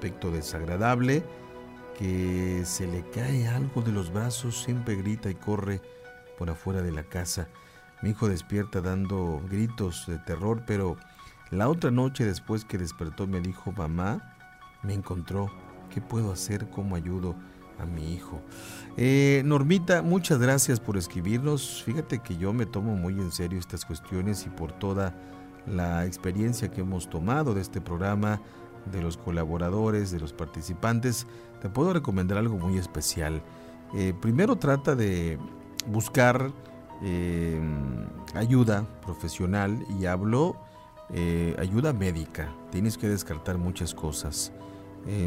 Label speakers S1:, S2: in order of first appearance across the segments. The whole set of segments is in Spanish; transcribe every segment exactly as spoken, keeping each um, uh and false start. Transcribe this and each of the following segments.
S1: aspecto desagradable, que se le cae algo de los brazos, siempre grita y corre por afuera de la casa. Mi hijo despierta dando gritos de terror, pero la otra noche después que despertó me dijo: mamá, me encontró, ¿qué puedo hacer? ¿Cómo ayudo a mi hijo? Eh, Normita, muchas gracias por escribirnos. Fíjate que yo me tomo muy en serio estas cuestiones y por toda la experiencia que hemos tomado de este programa, de los colaboradores, de los participantes, te puedo recomendar algo muy especial. Eh, primero trata de buscar eh, ayuda profesional, y hablo eh, ayuda médica. Tienes que descartar muchas cosas. Eh,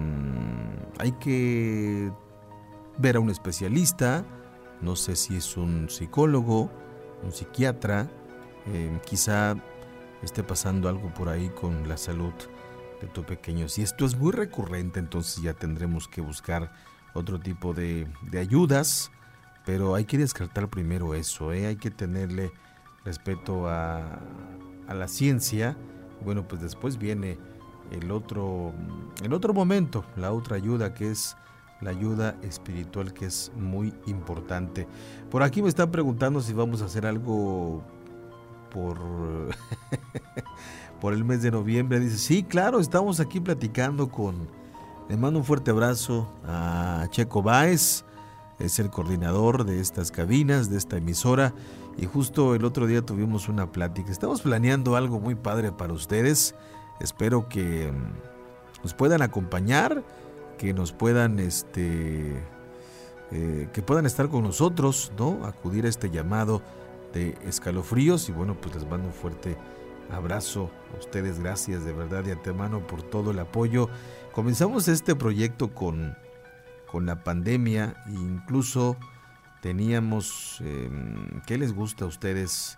S1: hay que ver a un especialista, no sé si es un psicólogo, un psiquiatra, eh, quizá esté pasando algo por ahí con la salud de tu pequeño. Si esto es muy recurrente, entonces ya tendremos que buscar otro tipo de, de ayudas, pero hay que descartar primero eso, ¿eh? Hay que tenerle respeto a, a la ciencia. Bueno, pues después viene el otro, el otro momento, la otra ayuda, que es la ayuda espiritual, que es muy importante. Por aquí me están preguntando si vamos a hacer algo por por el mes de noviembre. Dice, sí, claro, estamos aquí platicando con, le mando un fuerte abrazo a Checo Báez, es el coordinador de estas cabinas, de esta emisora, y justo el otro día tuvimos una plática. Estamos planeando algo muy padre para ustedes. Espero que nos puedan acompañar, que nos puedan este eh, que puedan estar con nosotros, ¿no? Acudir a este llamado de escalofríos. Y bueno, pues les mando un fuerte abrazo a ustedes. Gracias de verdad de antemano por todo el apoyo. Comenzamos este proyecto con, con la pandemia, e incluso teníamos, eh, ¿qué les gusta a ustedes?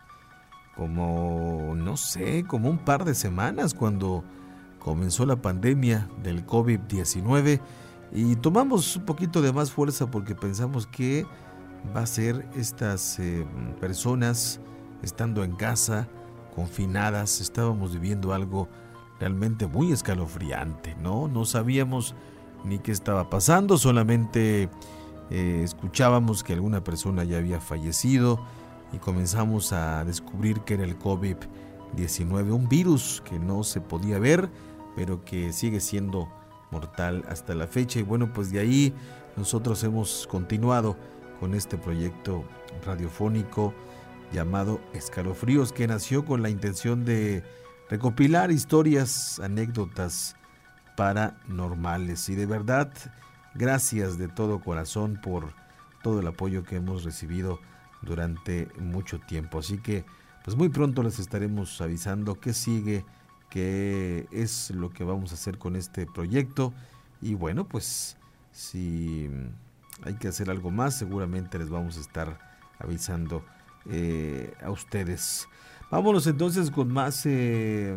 S1: Como, no sé, como un par de semanas cuando comenzó la pandemia del covid diecinueve, y tomamos un poquito de más fuerza porque pensamos que va a ser estas eh, personas estando en casa, confinadas. Estábamos viviendo algo realmente muy escalofriante, ¿no? No sabíamos ni qué estaba pasando, solamente eh, escuchábamos que alguna persona ya había fallecido, y comenzamos a descubrir que era el covid diecinueve, un virus que no se podía ver, pero que sigue siendo mortal hasta la fecha. Y bueno, pues de ahí nosotros hemos continuado con este proyecto radiofónico llamado Escalofríos, que nació con la intención de recopilar historias, anécdotas paranormales. Y de verdad, gracias de todo corazón por todo el apoyo que hemos recibido durante mucho tiempo. Así que pues muy pronto les estaremos avisando qué sigue, qué es lo que vamos a hacer con este proyecto. Y bueno, pues si hay que hacer algo más, seguramente les vamos a estar avisando eh, a ustedes. Vámonos entonces con más eh,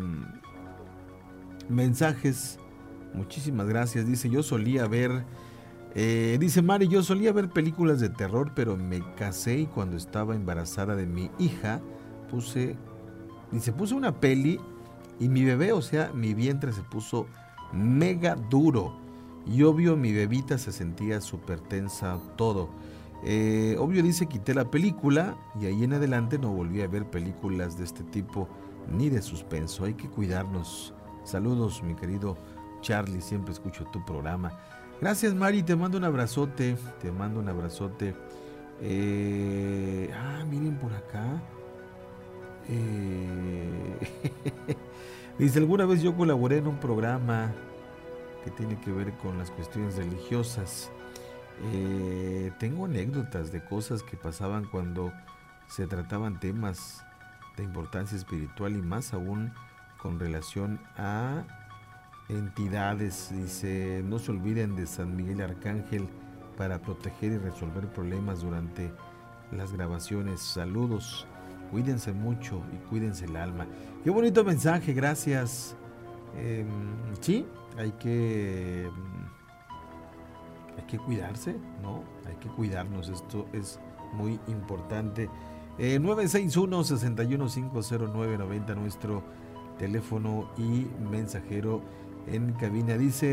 S1: mensajes. Muchísimas gracias. Dice, yo solía ver eh, dice Mari, yo solía ver películas de terror, pero me casé y cuando estaba embarazada de mi hija puse, dice, puse una peli y mi bebé, o sea, mi vientre se puso mega duro, y obvio mi bebita se sentía súper tensa, todo. Eh, obvio, dice, quité la película y ahí en adelante no volví a ver películas de este tipo ni de suspenso. Hay que cuidarnos. Saludos, mi querido Charlie, siempre escucho tu programa. Gracias, Mari, te mando un abrazote, te mando un abrazote. Eh, ah, miren por acá. Eh, dice, alguna vez yo colaboré en un programa que tiene que ver con las cuestiones religiosas. Eh, tengo anécdotas de cosas que pasaban cuando se trataban temas de importancia espiritual, y más aún con relación a entidades. Dice, no se olviden de San Miguel Arcángel para proteger y resolver problemas durante las grabaciones. Saludos, cuídense mucho y cuídense el alma. Qué bonito mensaje, gracias. Eh, sí, hay que hay que cuidarse, ¿no? Hay que cuidarnos, esto es muy importante. Eh, nueve seis uno, seis uno cinco cero nueve nueve cero, nuestro teléfono y mensajero en cabina. Dice